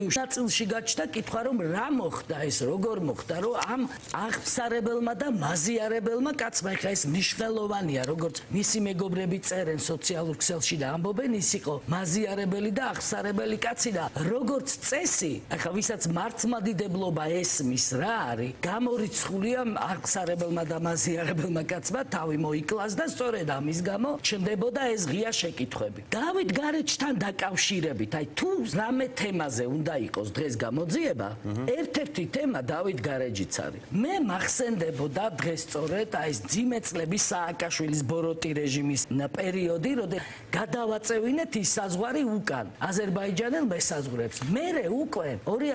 ნაწილში გაჩნდა კითხვა, რომ რა მოხდა ეს, როგორ მოხდა, რომ ამ აღფსარებელმა და მაზიარებელმა კაცმა, ეხლა ეს მნიშვნელოვანია, როგორც მისი მეგობრები წერენ სოციალურ ქსელში და ამბობენ, ის იყო მაზიარებელი და აღფსარებელი კაცი და როგორც წესი, ეხლა ვისაც მართლმადიდებლობა ესმის რა არის, გამორიცხულია აღფსარებელმა და მაზიარებელმა კაცმა თავი მოიკლას და სწორედ ამის გამო ჩნდებოდა ეს ღია შეკითხვები. დავით გარეჯთან დაკავშირებით, აი თუ რამე თემაზე უნდა იყოს დღეს გამოძიება, ერთ-ერთი თემა დავით გარეჯიც არის. მე მახსენდებოდა დღეს სწორედ აი ეს ძიმე წლების სააკაშვილის ბოროტი რეჟიმის პერიოდი, როდის გადავაწევინეთ ის საზღვარი უკან აზერბაიჯანელ მესაზღვრეებს. მერე უკვე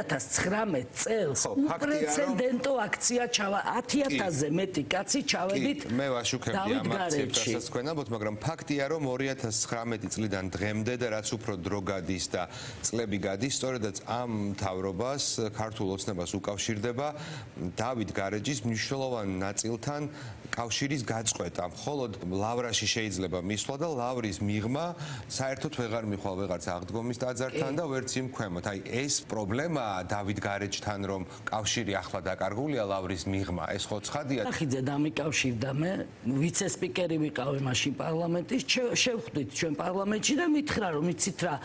2019 წელს უპრეცედენტო აქცია 10,000-ზე მეტი კაცი ჩავედით. მე ვაშუქებდი ამ აქციებს, რასაც თქვენ ამბობთ, მაგრამ ფაქტია, რომ 2019 წლიდან დღემდე და რაც უფრო დრო გადის და წლები გადის, სწორედაც ამ მთავრობას, ქართულ ოცნებას უკავშირდება დავით გარეჯის მნიშვნელოვან ნაწილთან კავშირის გაწყვეტა. მხოლოდ ლავრაში შეიძლება მისვლა და ლავრის მიღმა საერთოდ ვეღარ მიხვალ ვეღარც აღდგომის ტაძართან და ვერც იმ ქვემოთ. აი ეს პრობლემაა დავით გარეჯთან, რომ კავშირი ახლა დაკარგულია ლავრის მიღმა. ეს ხო ცხადია? ხიძე დამიკავშირდა მე, ვიცე-სპიკერი ვიყავი მაშინ პარლამენტის, შევხვდით ჩვენ პარლამენტში და მითხრა, რომ იცით რა,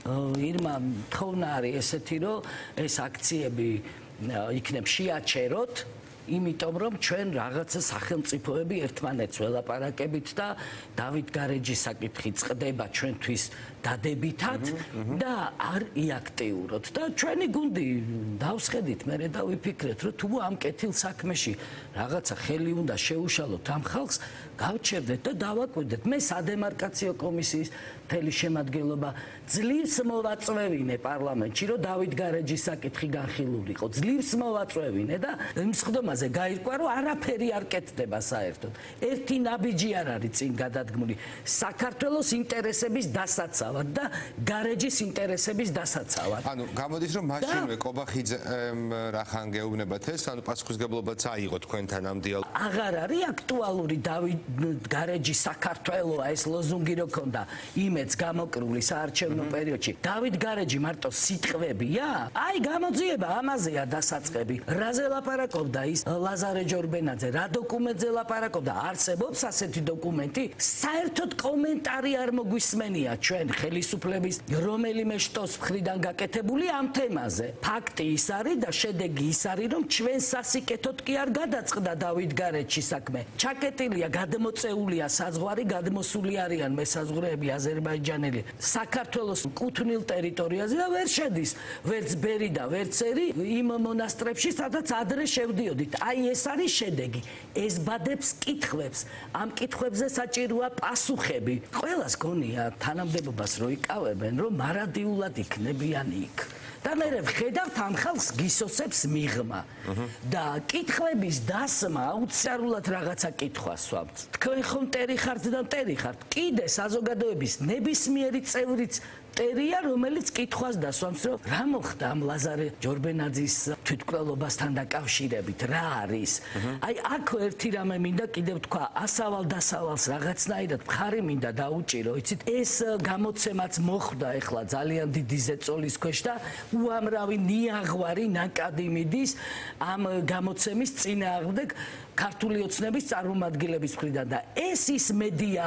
ირმა თხოვნა არის ესეთი, რომ ეს აქციები იქნებ შეაჩეროთ, იმიტომ რომ ჩვენ რაღაცა სახელმწიფოები ერთმანეთს ველაპარაკებით და დავით გარეჯის საკითხი წყდება ჩვენთვის დადებითად და არ იაქტიუროთ და ჩვენი გუნდი დავსხედით მე და ვიფიქრეთ, რომ თუ ამ კეთილ საქმეში რაღაცა ხელი უნდა შეუშალოთ ამ ხალხს, გავჩერდეთ და დავაკვირდეთ. მე სადემარკაციო კომისიის მთელი შემადგენლობა ძლივს მოვაწვევინე პარლამენტში, რომ დავით გარეჯის საკითხი განხილულიყო. ძლივს მოვაწვევინე და იმ სხდომაზე გაირკვა, რომ არაფერი არ კეთდება საერთოდ. ერთი ნაბიჯი არ არის წინ გადადგმული საქართველოს ინტერესების დასაცავად და გარეჯის ინტერესების დასაცავად. ანუ გამოდის, რომ მაშინვე კობახიძემ რახან გეუბნებათ ეს, ანუ პასუხისგებლობაც აიღო თქვენთან ამ დიალოგში. აღარ არის აქტუალური დავით გარეჯის საქართველოა ეს ლოზუნგი რო ქონდა იმეც გამოკრული საარჩევნო პერიოდში. დავით გარეჯი მარტო სიტყვებია? აი გამოძიება ამაზეა დასაწყები. რაზე ლაპარაკობდა ის ლაზარე ჯორბენაძე, რა დოკუმენტზე ლაპარაკობდა? არსებობს ასეთი დოკუმენტი? საერთოდ კომენტარი არ მოგვისმენია ჩვენ ხელისუფლების რომელიმე შტოს მხრიდან გაკეთებული ამ თემაზე. ფაქტი ის არის და შედეგი ის არის, რომ ჩვენ სასიკეთოდ კი არ გადაწყდა დავით გარეჯის საქმე. ჩაკეტილია, გადმოწეულია საზღვარი, გადმოსული არიან მესაზღვრეები აზერბაიჯანელი საქართველოს კუთვნილ ტერიტორიაზე და ვერ შედის ვერც ბერი და ვერც ერი იმ მონასტრებში, სადაც ადრე შევდიოდით. აი ეს არის შედეგი. ეს ბადებს კითხვებს. ამ კითხვებზე საჭიროა პასუხები. ყველას გონია თანამდებობას რო იკავებენ, რომ მარადიულად იქნებიან იქ. და მე ვხედავთ ამ ხალხს გისოსებს მიღმა. და კითხვების დასმა აუცილებლად რაღაცა კითხვას ვამთ. თქვენ ხომ მტერი ხართ და მტერი ხართ. კიდე საზოგადოების ნებისმიერი წევრიც მტერია, რომელიც კითხვას დასვამს, რომ რა მოხდა ამ ლაზარე ჯორბენაძის თვითმკვლელობასთან დაკავშირებით, რა არის? აი აქ ერთი რამე მინდა კიდევ თქვა, ასავალ დასავალს რაღაცნაირად მხარი მინდა დაუჭირო, იცით, ეს გამოცემაც მოხდა ეხლა ძალიან დიდი ზეწოლის ქვეშ და უამრავი ნიაღვარი ნაკადი მიდის ამ გამოცემის წინააღმდეგ ქართული ოცნების წარმომადგენლების მხრიდან და ეს ის მედია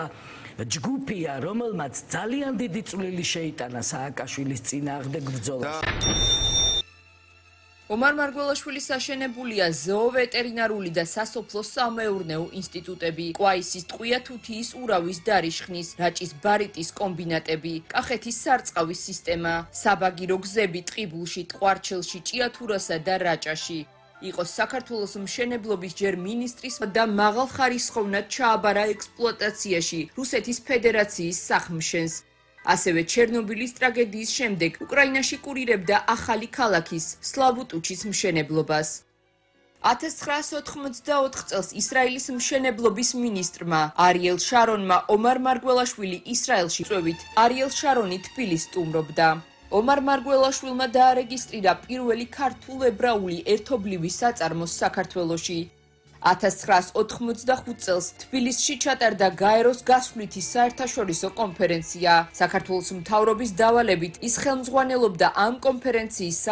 ჯგუფია, რომელმაც ძალიან დიდი წვლილი შეიტანა სააკაშვილის წინააღმდეგ ბრძოლაში. ომარ მარგველაშვილის აშენებულია ზოოვეტერინარული და სასოფლო-სამეურნეო ინსტიტუტები, ყვაისის ტყვია თუთიის ურავის დარიშხნის, რაჭის ბარიტის კომბინატები, კახეთის სარწყავის სისტემა, საბაგირო გზები ტყიბულში, ტყვარჩელში, ჭიათურასა და რაჭაში. იყო საქართველოს მშენებლობის ჯერ მინისტრის და მაღალხარისხოვნად ჩააბარა ექსპლუატაციაში რუსეთის ფედერაციის სახმშენს. ასევე ჩერნობილის ტრაგედიის შემდეგ უკრაინაში კურირებდა ახალი ქალაქის სლავუტუჩის მშენებლობას. 1984 წელს ისრაელის მშენებლობის მინისტრმა არიელ შარონმა ომარ მარგველაშვილი ისრაელში წვევით არიელ შარონი თბილისს სტუმრობდა. ომარ მარგველაშვილმა დაარეგისტრირა პირველი ქართულ-ებრაული ერთობლივი საწარმო საქართველოში. 1985 წელს თბილისში ჩატარდა გაეროს გასვლითი საერთაშორისო კონფერენცია. საქართველოს მთავრობის დავალებით ის ხელმძღვანელობდა ამ კონფერენციის